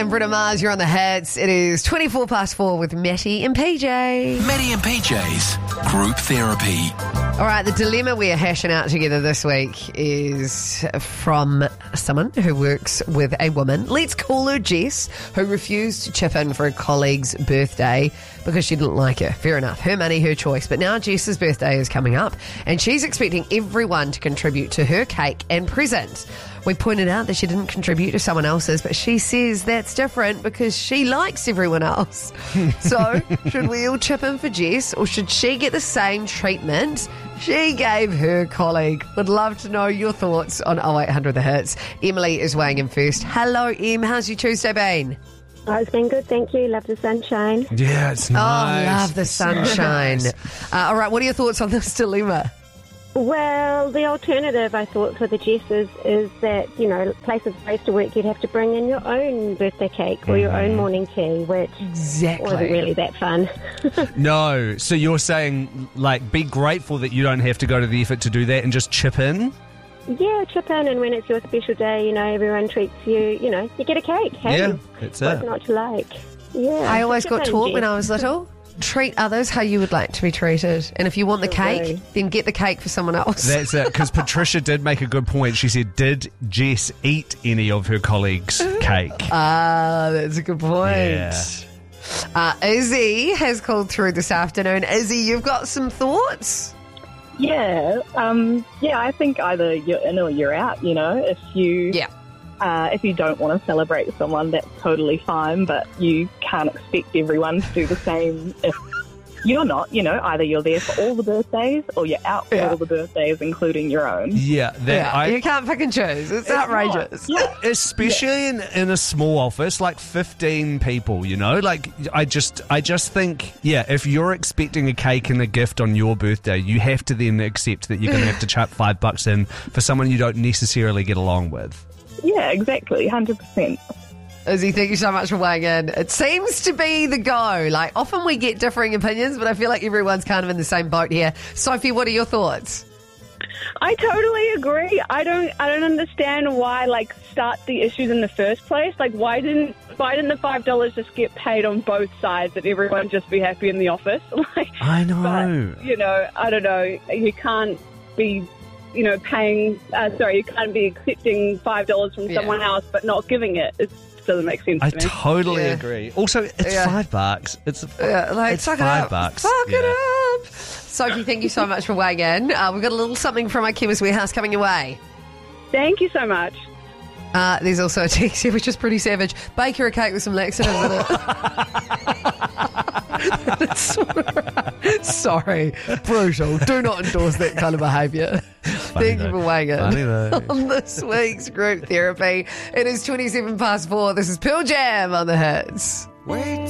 and Britta Mars, you're on the hits. It is 24 past 4 with Matty and PJ. Matty and PJ's Group Therapy. All right, the dilemma we are hashing out together this week is from someone who works with a woman, let's call her Jess, who refused to chip in for a colleague's birthday because she didn't like her. Fair enough. Her money, her choice. But now Jess's birthday is coming up and she's expecting everyone to contribute to her cake and present. We pointed out that she didn't contribute to someone else's, but she says that's different because she likes everyone else. So, should we all chip in for Jess, or should she get the same treatment she gave her colleague? Would love to know your thoughts on 0800 The Hits. Emily is weighing in first. Hello, Em. How's your Tuesday been? Oh, it's been good, thank you. Love the sunshine. Yeah, it's nice. Oh, love the sunshine. All right, what are your thoughts on this dilemma? Well, the alternative, I thought, for the Jesses is that, you know, places I used to work, you'd have to bring in your own birthday cake or your own morning tea, which Exactly. wasn't really that fun. No, so you're saying, like, be grateful that you don't have to go to the effort to do that and just chip in? Yeah, chip in, and when it's your special day, you know, everyone treats you, you know, you get a cake. Hey, Yeah, that's what's it. not to like? Yeah. I always Chip got in, taught when Jess. I was little, treat others how you would like to be treated. And if you want the cake, Okay. then get the cake for someone else. That's it, because Patricia did make a good point. She said, did Jess eat any of her colleagues' cake? Ah, that's a good point. Yeah. Izzy has called through this afternoon. Izzy, you've got some thoughts? Yeah, I think either you're in or you're out, you know. If you don't want to celebrate with someone, that's totally fine, but you can't expect everyone to do the same if you're not, you know. Either you're there for all the birthdays or you're out for all the birthdays, including your own. Yeah, You can't pick and choose. It's outrageous. especially in a small office, like 15 people, you know. Like, I just think, yeah, if you're expecting a cake and a gift on your birthday, you have to then accept that you're going to have to chuck $5 in for someone you don't necessarily get along with. Yeah, exactly, 100%. Izzy, thank you so much for weighing in. It seems to be the go. Like, often we get differing opinions, but I feel like everyone's kind of in the same boat here. Sophie, what are your thoughts? I totally agree. I don't understand why start the issues in the first place. Like, why didn't the $5 just get paid on both sides and everyone just be happy in the office? I know. But, you know, I don't know. You can't be, you know, you can't be accepting $5 from someone else but not giving it. It doesn't make sense I to me. totally agree. Also, it's $5. It's suck $5. it up. Fuck it up. Sophie, thank you so much for weighing in. We've got a little something from our Chemist Warehouse coming your way. Thank you so much. There's also a text here which is pretty savage. Bake her a cake with some laxative in it. Sorry, brutal. Do not endorse that kind of behaviour. Thank you for weighing in on this week's Group Therapy. It is 27 past 4. This is Pearl Jam on the Hits. Wait